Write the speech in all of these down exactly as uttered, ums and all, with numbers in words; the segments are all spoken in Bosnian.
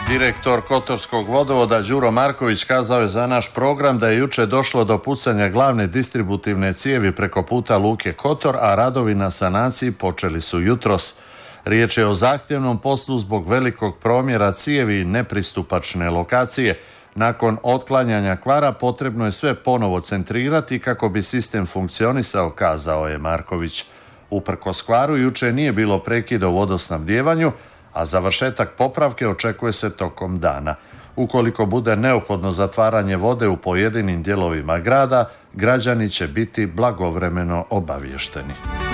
Direktor Kotorskog vodovoda Đuro Marković kazao je za naš program da je juče došlo do pucanja glavne distributivne cijevi preko puta luke Kotor, a radovi na sanaciji počeli su jutros. Riječ je o zahtjevnom poslu zbog velikog promjera cijevi i nepristupačne lokacije. Nakon otklanjanja kvara potrebno je sve ponovo centrirati kako bi sistem funkcionisao, kazao je Marković. Uprkos kvaru juče nije bilo prekida u vodosnabdijevanju, a završetak popravke očekuje se tokom dana. Ukoliko bude neophodno zatvaranje vode u pojedinim dijelovima grada, građani će biti blagovremeno obavješteni.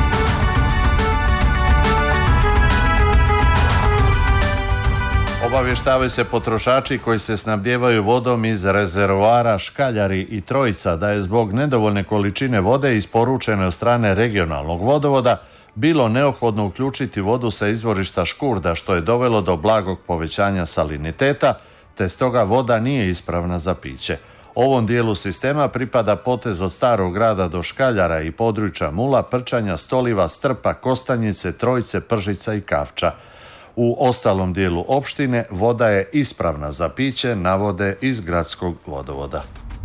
Obavještavaju se potrošači koji se snabdijevaju vodom iz rezervoara Škaljari i Trojica da je zbog nedovoljne količine vode isporučene od strane regionalnog vodovoda bilo neophodno uključiti vodu sa izvorišta Škurda, što je dovelo do blagog povećanja saliniteta, te stoga voda nije ispravna za piće. Ovom dijelu sistema pripada potez od Starog grada do Škaljara i područja Mula, Prčanja, Stoliva, Strpa, Kostanjice, Trojice, Pržica i Kavča. U ostalom dijelu opštine voda je ispravna za piće, navode iz gradskog vodovoda.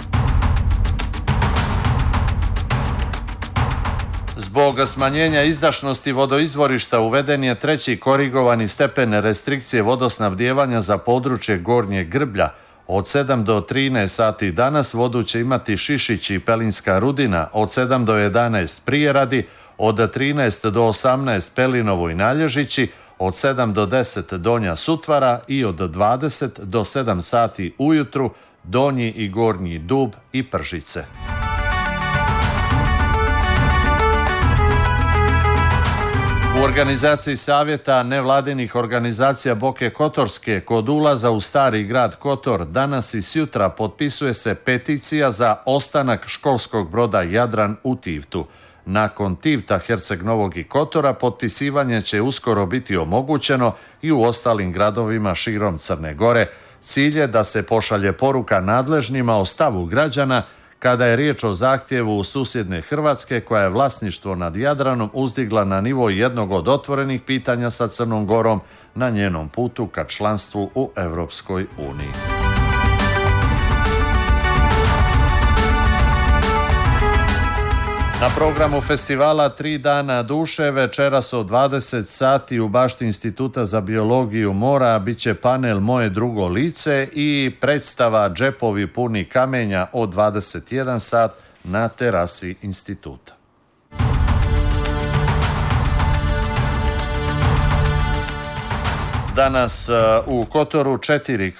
Zbog smanjenja izdašnosti vodoizvorišta uveden je treći korigovani stepen restrikcije vodosnabdijevanja za područje Gornjeg Grblja. Od sedam do trinaest sati danas vodu će imati Šišić i Pelinska Rudina, od sedam do jedanaest Prijeradi, od trinaest do osamnaest Pelinovo i Nalježići, od sedam do deset Donja Sutvara i od dvadeset do sedam sati ujutru Donji i Gornji Dub i Pržice. U organizaciji Savjeta nevladinih organizacija Boke Kotorske kod ulaza u Stari grad Kotor danas i sjutra potpisuje se peticija za ostanak školskog broda Jadran u Tivtu. Nakon Tivta, Herceg Novog i Kotora potpisivanje će uskoro biti omogućeno i u ostalim gradovima širom Crne Gore. Cilj je da se pošalje poruka nadležnima o stavu građana kada je riječ o zahtjevu susjedne Hrvatske koja je vlasništvo nad Jadranom uzdigla na nivo jednog od otvorenih pitanja sa Crnom Gorom na njenom putu ka članstvu u Europskoj uniji. Na programu festivala Tri dana duše večeras od dvadeset sati u bašti Instituta za biologiju mora bit će panel Moje drugo lice i predstava Džepovi puni kamenja od dvadeset jedan sat na terasi instituta. Danas u Kotoru četiri